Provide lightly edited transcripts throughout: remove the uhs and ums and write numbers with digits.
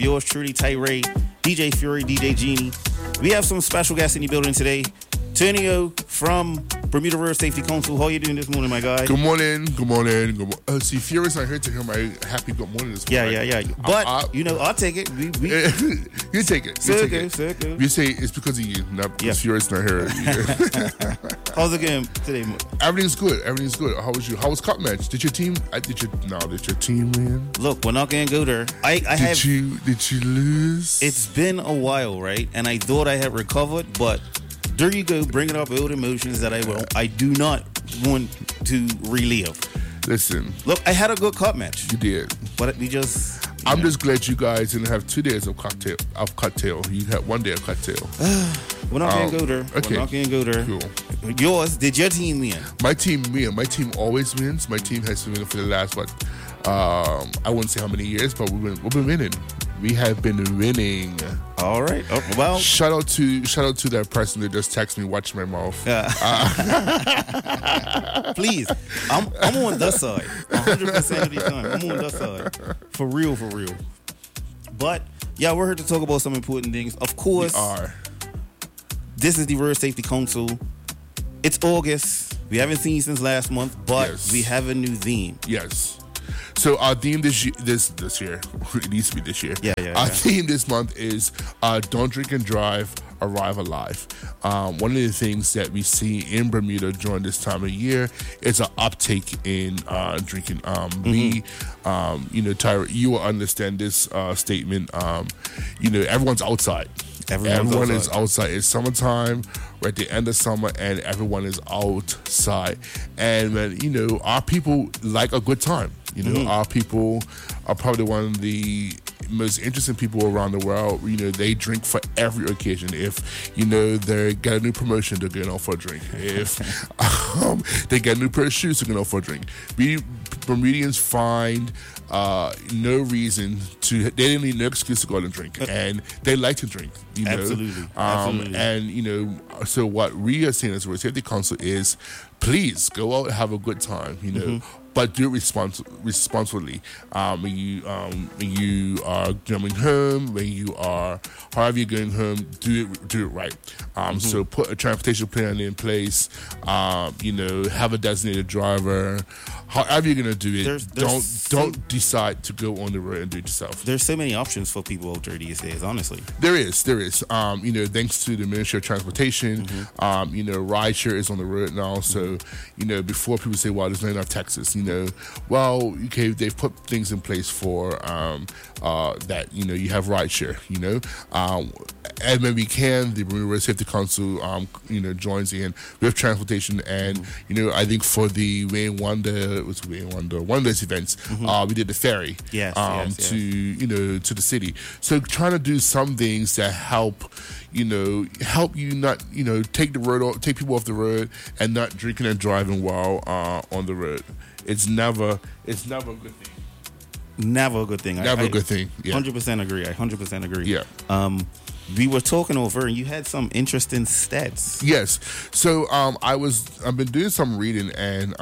Yours truly, Ty Ray, DJ Fury, DJ Genie. We have some special guests in the building today. Tonio from Bermuda Road Safety Council. How are you doing this morning, my guy? Good morning. See, Fury's not here to hear my happy good morning this morning. Yeah. But, I'll take it. We you take it. Circle. You say it's because of you, not because Fury's not here. How's it going today? Everything's good. How was you? How was Cup match? Did your team win? Look, we're not going to go there. Did you lose? It's been a while, right? And I thought I had recovered, but there you go, bringing up old emotions that I do not want to relive. Listen. Look, I had a good cup match. You did. But we just... I'm just glad you guys didn't have 2 days of cocktail. You had 1 day of cocktail. We're not going to go there. Okay. We're not going to go there. Cool. Yours, did your team win? My team win. My team always wins. My team has been winning for the last, I wouldn't say how many years, but we've been winning. We have been winning. All right. Oh, well, shout out to that person that just texted me, watch my mouth. Please, I'm on the side 100% of the time. I'm on the side for real. But yeah, we're here to talk about some important things. Of course, we are. This is the Road Safety Council. It's August. We haven't seen you since last month, but we have a new theme. Yes. So our theme this year, it needs to be this year. Yeah. Our theme this month is Don't Drink and Drive, Arrive Alive. One of the things that we see in Bermuda during this time of year is an uptake in drinking. Tyra, you will understand this statement. Everyone's outside. Everyone is outside. It's summertime. We're at the end of summer, and everyone is outside. And our people like a good time. Our people are probably one of the most interesting people around the world. They drink for every occasion. If they get a new promotion, they're going out for a drink. If they get a new pair of shoes, they're going out for a drink. We Bermudians find no reason to. They didn't need no excuse to go out and drink, and they like to drink. Absolutely. And so what we are saying as a Road Safety Council is, please go out and have a good time. But do it responsibly. When you are coming home, when you are however you're going home, do it right. So put a transportation plan in place. Have a designated driver. However you're gonna do it, don't decide to go on the road and do it yourself. There's so many options for people out there these days. Honestly, there is. Thanks to the Ministry of Transportation, rideshare is on the road now. So before people say, "Well, there's not enough taxis," they've put things in place for that. You have rideshare. And when we can, the Bermuda Road Safety Council, joins in with transportation, and I think for the one of those events, we did the ferry, to the city. So trying to do some things that help you not take people off the road and not drinking and driving while on the road. It's never a good thing. Never a good thing. Never a good thing. Yeah. 100% agree. I 100% agree. Yeah. We were talking over, and you had some interesting stats. Yes. So I've been doing some reading, and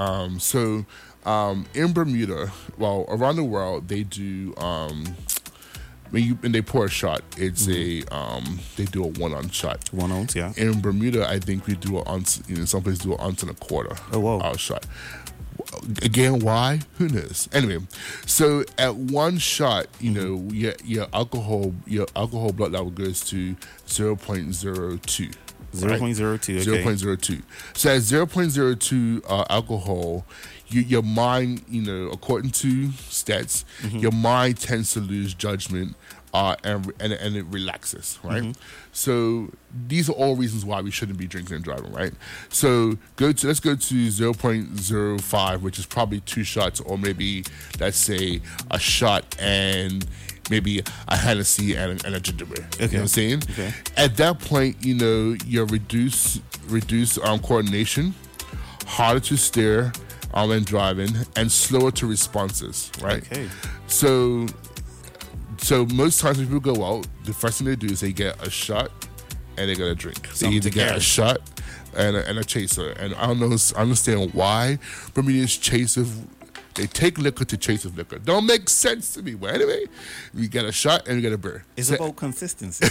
in Bermuda, around the world, they do when they pour a shot, it's they do a 1 ounce shot. 1 ounce, yeah. In Bermuda, I think we do an ounce. Some places do an ounce and a quarter. Oh, wow. Our shot. Again, why? Who knows? Anyway, so at one shot, your alcohol blood level goes to 0.02. 0.02. Okay. 0.02. So at 0.02 alcohol, your mind, according to stats, your mind tends to lose judgment, and it relaxes, right? So these are all reasons why we shouldn't be drinking and driving, right? So let's go to 0.05, which is probably 2 shots, or maybe let's say a shot and maybe a Hennessy and a ginger beer. Okay. You know what I'm saying? Okay. At that point, you're reduced coordination, harder to steer when driving, and slower to responses, right? Okay. So most times when people go out, the first thing they do is they get a shot and they get a drink. They either get a shot and a chaser. And I don't understand why Bermudians chase with They take liquor to chase with liquor. Don't make sense to me. But anyway, you get a shot and you get a beer. It's about consistency.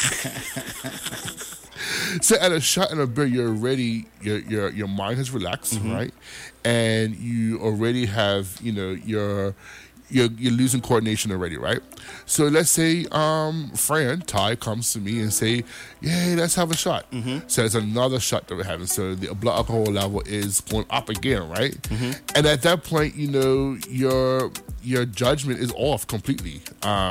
So at a shot and a beer, you're already your mind has relaxed, right? And you already have, you're losing coordination already, right? So let's say Fran, Ty, comes to me and say, "Yay, let's have a shot." So there's another shot that we're having. So the blood alcohol level is going up again, right? And at that point, your judgment is off completely.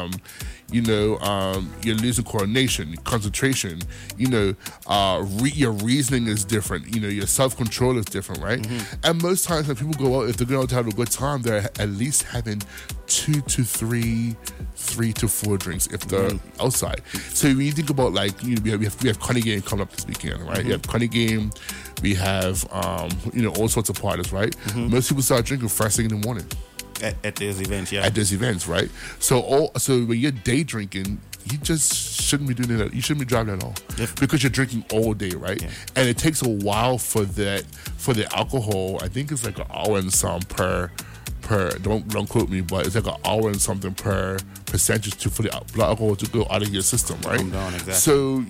You're losing coordination, concentration. Your reasoning is different. Your self-control is different, right? And most times when people go out, if they're going out to have a good time, they're at least having 2 to 3 to 4 drinks if they're outside. So when you think about we have Connie Game coming up this weekend, right? You have Connie Game, we have all sorts of parties, right? Most people start drinking first thing in the morning. At those events, yeah. At those events, right? So when you're day drinking, you just shouldn't be doing that. You shouldn't be driving at all because you're drinking all day, right? Yeah. And it takes a while for the alcohol. I think it's like an hour and some per. Don't quote me, but it's like an hour and something per percentage for the blood alcohol to go out of your system, right? Exactly. So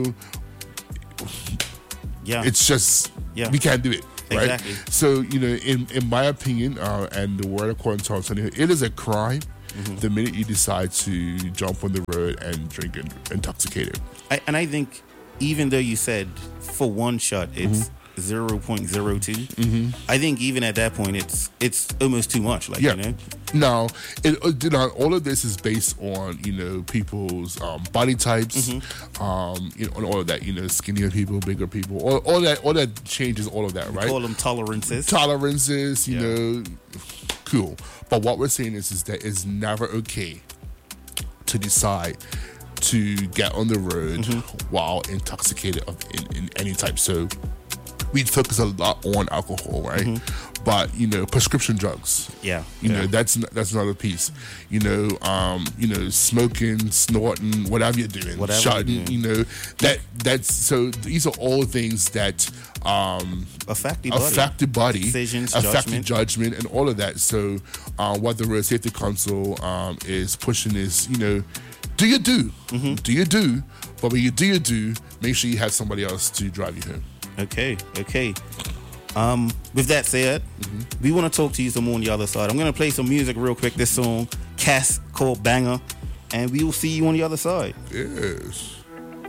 it's just we can't do it. Right? Exactly. So, in my opinion, and the word according to Antonio, it is a crime the minute you decide to jump on the road and drink intoxicated. I think even though you said for one shot it's 0.02, I think even at that point it's almost too much. Now, all of this is based on people's body types, on all of that. Skinnier people, bigger people, all that changes all of that, right? We call them tolerances. Cool. But what we're saying is that it's never okay to decide to get on the road while intoxicated in any type. So we focus a lot on alcohol, right? But prescription drugs. That's another piece. Smoking, snorting, whatever you're doing, shotting. That's so. These are all things that affect the body, decisions, affect the judgment, and all of that. So, what the Road Safety Council is pushing is, do you do? Do you do? But when you do, make sure you have somebody else to drive you home. Okay. With that said, we want to talk to you some more on the other side. I'm going to play some music real quick. This song, Cass, called Banger, and we will see you on the other side. Yes.